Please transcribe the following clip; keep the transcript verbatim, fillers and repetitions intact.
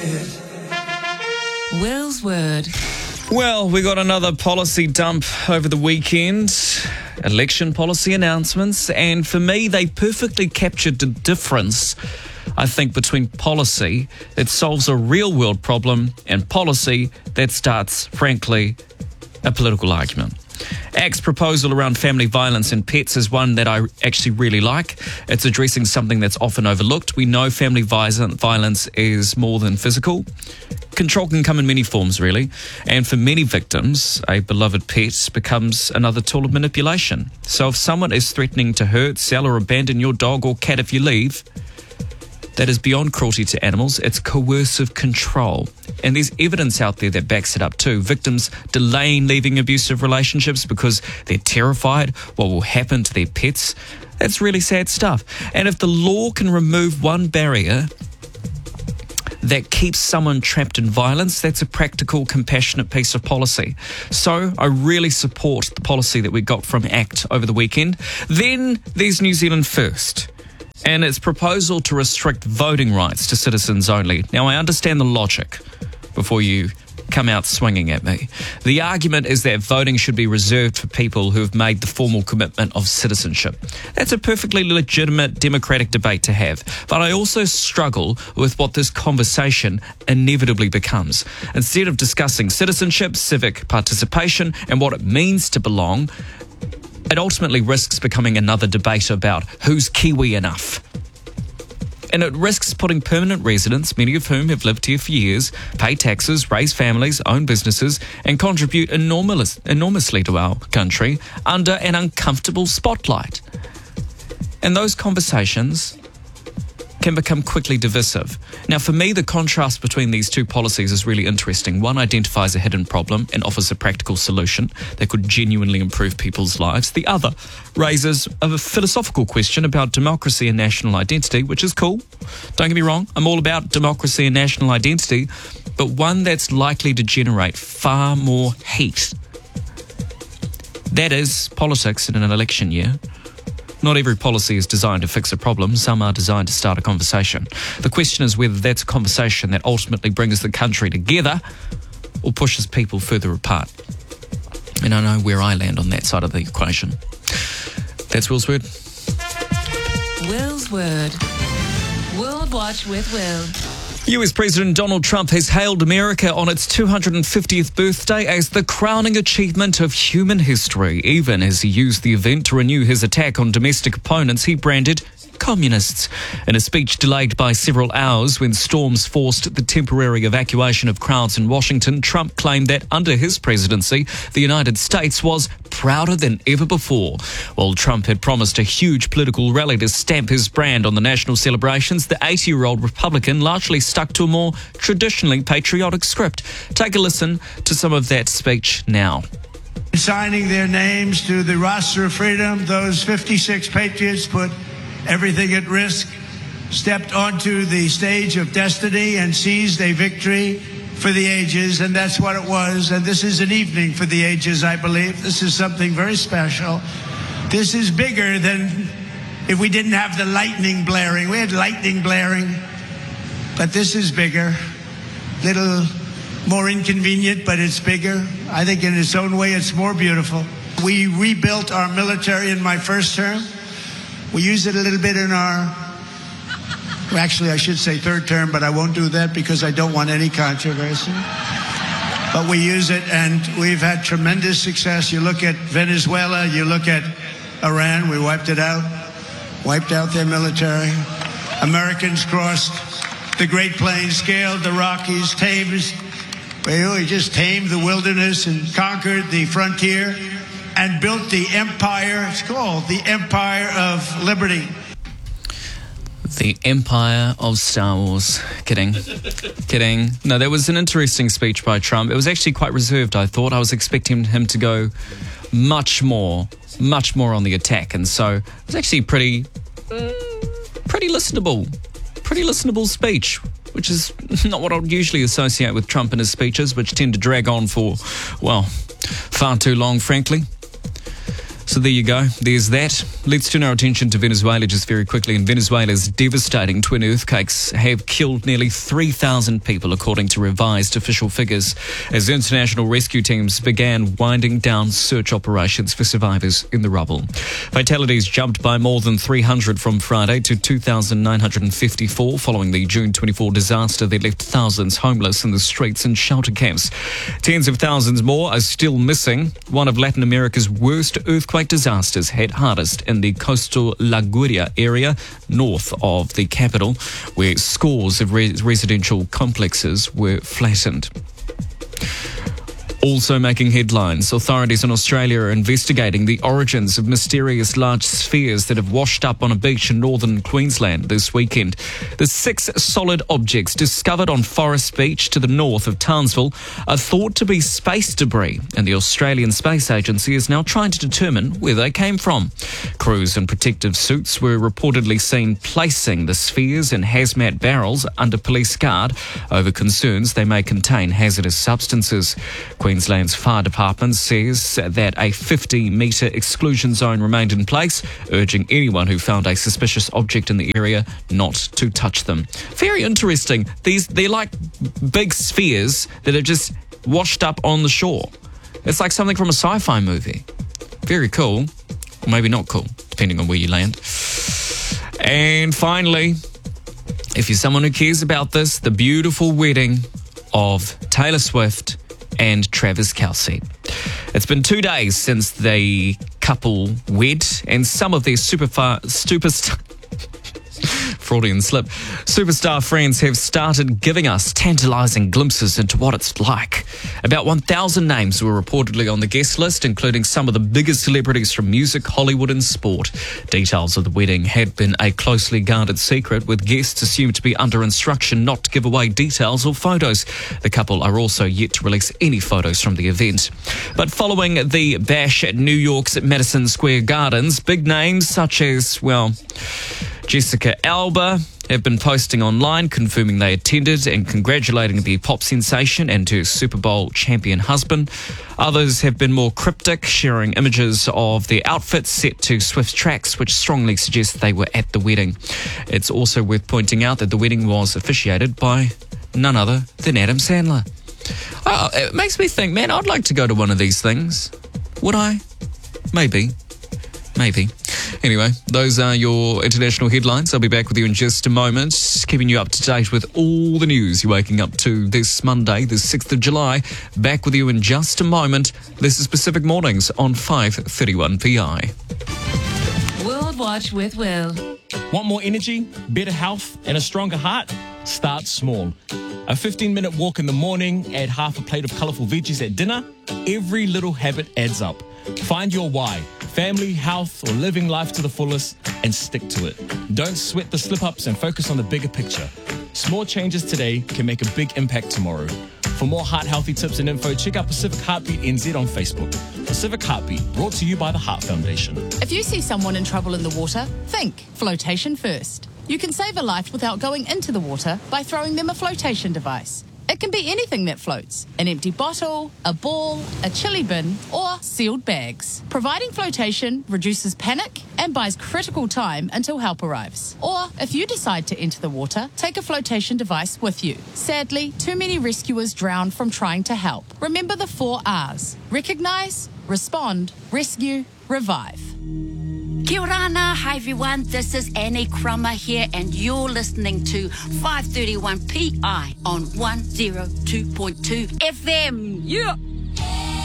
Will's Word. Well, we got another policy dump over the weekend. Election policy announcements. And for me, they perfectly captured the difference, I think, between policy that solves a real-world problem and policy that starts, frankly, a political argument. ACT's proposal around family violence and pets is one that I actually really like. It's addressing something that's often overlooked. We know family violence is more than physical. Control can come in many forms, really. And for many victims, a beloved pet becomes another tool of manipulation. So if someone is threatening to hurt, sell or abandon your dog or cat if you leave, that is beyond cruelty to animals. It's coercive control. And there's evidence out there that backs it up too. Victims delaying leaving abusive relationships because they're terrified what will happen to their pets. That's really sad stuff. And if the law can remove one barrier that keeps someone trapped in violence, that's a practical, compassionate piece of policy. So I really support the policy that we got from ACT over the weekend. Then there's New Zealand First and its proposal to restrict voting rights to citizens only. Now, I understand the logic before you come out swinging at me. The argument is that voting should be reserved for people who have made the formal commitment of citizenship. That's a perfectly legitimate democratic debate to have. But I also struggle with what this conversation inevitably becomes. Instead of discussing citizenship, civic participation, and what it means to belong, it ultimately risks becoming another debate about who's Kiwi enough. And it risks putting permanent residents, many of whom have lived here for years, pay taxes, raise families, own businesses, and contribute enormous, enormously to our country, under an uncomfortable spotlight. And those conversations can become quickly divisive. Now, for me, the contrast between these two policies is really interesting. One identifies a hidden problem and offers a practical solution that could genuinely improve people's lives. The other raises a philosophical question about democracy and national identity, which is cool. Don't get me wrong, I'm all about democracy and national identity, but one that's likely to generate far more heat. That is politics in an election year. Not every policy is designed to fix a problem. Some are designed to start a conversation. The question is whether that's a conversation that ultimately brings the country together or pushes people further apart. And I know where I land on that side of the equation. That's Will's Word. Will's Word. World Watch with Will. U S President Donald Trump has hailed America on its two hundred fiftieth birthday as the crowning achievement of human history, even as he used the event to renew his attack on domestic opponents he branded communists. In a speech delayed by several hours when storms forced the temporary evacuation of crowds in Washington, Trump claimed that under his presidency, the United States was prouder than ever before. While Trump had promised a huge political rally to stamp his brand on the national celebrations, the eighty-year-old Republican largely stuck to a more traditionally patriotic script. Take a listen to some of that speech now. Signing their names to the roster of freedom, those fifty-six patriots put everything at risk, stepped onto the stage of destiny and seized a victory for the ages, and that's what it was. And this is an evening for the ages, I believe. This is something very special. This is bigger than if we didn't have the lightning blaring. We had lightning blaring, but this is bigger. Little more inconvenient, but it's bigger. I think in its own way, it's more beautiful. We rebuilt our military in my first term. We used it a little bit in our, well, actually I should say third term, but I won't do that because I don't want any controversy. But we use it and we've had tremendous success. You look at Venezuela, you look at Iran, we wiped it out, wiped out their military. Americans crossed the Great Plains, scaled the Rockies, tamed, we just tamed the wilderness and conquered the frontier and built the empire. It's called the Empire of Liberty. The Empire of Star Wars. Kidding. Kidding. No, that was an interesting speech by Trump. It was actually quite reserved, I thought. I was expecting him to go much more, much more on the attack. And so it was actually pretty, uh, pretty listenable. Pretty listenable speech, which is not what I would usually associate with Trump and his speeches, which tend to drag on for, well, far too long, frankly. So there you go. There's that. Let's turn our attention to Venezuela just very quickly. In Venezuela's devastating twin earthquakes have killed nearly three thousand people, according to revised official figures, as international rescue teams began winding down search operations for survivors in the rubble. Fatalities jumped by more than three hundred from Friday to two thousand nine hundred fifty-four following the June twenty-fourth disaster that left thousands homeless in the streets and shelter camps. Tens of thousands more are still missing. One of Latin America's worst earthquake disasters hit hardest in the coastal La Guaira area north of the capital, where scores of res- residential complexes were flattened. Also making headlines, authorities in Australia are investigating the origins of mysterious large spheres that have washed up on a beach in northern Queensland this weekend. The six solid objects discovered on Forest Beach to the north of Townsville are thought to be space debris, and the Australian Space Agency is now trying to determine where they came from. Crews in protective suits were reportedly seen placing the spheres in hazmat barrels under police guard over concerns they may contain hazardous substances. Queensland's Fire Department says that a fifty metre exclusion zone remained in place, urging anyone who found a suspicious object in the area not to touch them. Very interesting. These they're like big spheres that are just washed up on the shore. It's like something from a sci-fi movie. Very cool. Or maybe not cool, depending on where you land. And finally, if you're someone who cares about this, the beautiful wedding of Taylor Swift and Travis Kelce. It's been two days since the couple wed, and some of their super far, superstar Freudian slip. Superstar friends have started giving us tantalising glimpses into what it's like. About one thousand names were reportedly on the guest list, including some of the biggest celebrities from music, Hollywood and sport. Details of the wedding had been a closely guarded secret, with guests assumed to be under instruction not to give away details or photos. The couple are also yet to release any photos from the event. But following the bash at New York's Madison Square Gardens, big names such as, well, Jessica Alba have been posting online confirming they attended and congratulating the pop sensation and her Super Bowl champion husband. Others have been more cryptic, sharing images of their outfits set to Swift tracks, which strongly suggest they were at the wedding. It's also worth pointing out that the wedding was officiated by none other than Adam Sandler. Oh, it makes me think, man, I'd like to go to one of these things. Would I? Maybe. Maybe. Anyway, those are your international headlines. I'll be back with you in just a moment, keeping you up to date with all the news you're waking up to this Monday, the sixth of July. Back with you in just a moment. This is Pacific Mornings on five thirty-one P I. World Watch with Will. Want more energy, better health, and a stronger heart? Start small. A fifteen-minute walk in the morning, add half a plate of colourful veggies at dinner. Every little habit adds up. Find your why, family, health, or living life to the fullest, and stick to it. Don't sweat the slip-ups and focus on the bigger picture. Small changes today can make a big impact tomorrow. For more heart-healthy tips and info, check out Pacific Heartbeat N Z on Facebook. Pacific Heartbeat, brought to you by the Heart Foundation. If you see someone in trouble in the water, think flotation first. You can save a life without going into the water by throwing them a flotation device. It can be anything that floats: an empty bottle, a ball, a chili bin, or sealed bags. Providing flotation reduces panic and buys critical time until help arrives. Or, if you decide to enter the water, take a flotation device with you. Sadly, too many rescuers drown from trying to help. Remember the four R's: recognise, respond, rescue, revive. Kia orana, hi everyone, this is Annie Crummer here and you're listening to five thirty-one P I on one oh two point two F M. Yeah!